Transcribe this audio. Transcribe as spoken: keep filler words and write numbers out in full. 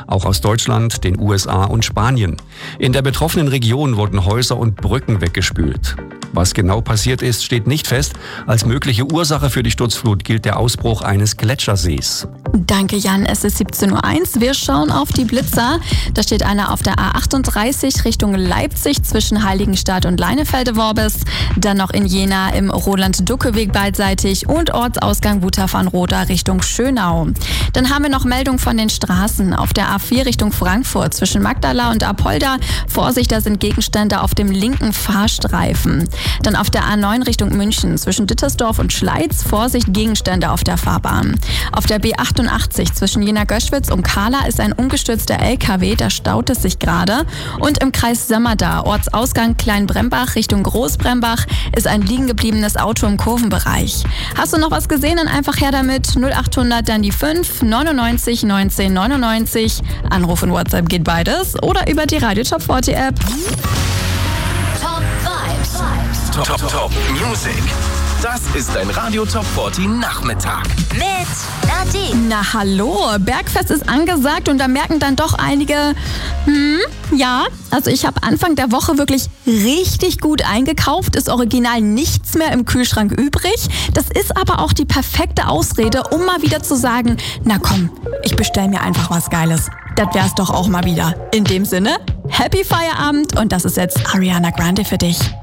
auch aus Deutschland, den U S A und Spanien. In der betroffenen Region wurden Häuser und Brücken weggespült. Was genau passiert ist, steht nicht fest. Als mögliche Ursache für die Sturzflut gilt der Ausbruch eines Gletschersees. Danke, Jan. Es ist siebzehn Uhr eins. Wir schauen auf die Blitzer. Da steht einer auf der A achtunddreißig Richtung Leipzig zwischen Heiligenstadt und Leinefelde-Worbis. Dann noch in Jena im Roland-Ducke-Weg beidseitig und Ortsausgang Wutach-Roda Richtung Schönau. Dann haben wir noch Meldung von den Straßen. Auf der A vier Richtung Frankfurt zwischen Magdala und Apolda. Vorsicht, da sind Gegenstände auf dem linken Fahrstreifen. Dann auf der A neun Richtung München zwischen Dittersdorf und Schleiz. Vorsicht, Gegenstände auf der Fahrbahn. Auf der B achtundachtzig zwischen Jena-Göschwitz und Kahla ist ein umgestürzter L K W, da staut es sich gerade. Und im Kreis Sömmerda, Ortsausgang Kleinbrembach Richtung Großbrembach, ist ein liegen gebliebenes Auto im Kurvenbereich. Hast du noch was gesehen? Dann einfach her damit. null achthundert, dann die fünf, neunundneunzig neunzehn neunundneunzig. Anruf und WhatsApp geht beides. Oder über die Radio Top vierzig App. Top Vibes. Top, Top, Top Music. Das ist ein Radio Top vierzig Nachmittag. Mit Nadine. Na hallo, Bergfest ist angesagt und da merken dann doch einige, hm, ja, also ich habe Anfang der Woche wirklich richtig gut eingekauft, ist original nichts mehr im Kühlschrank übrig. Das ist aber auch die perfekte Ausrede, um mal wieder zu sagen, na komm, ich bestell mir einfach was Geiles. Das wär's doch auch mal wieder. In dem Sinne, Happy Feierabend und das ist jetzt Ariana Grande für dich.